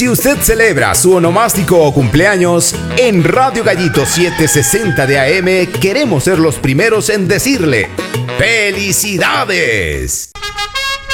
si usted celebra su onomástico o cumpleaños, en Radio Gallito 760 de AM queremos ser los primeros en decirle ¡felicidades!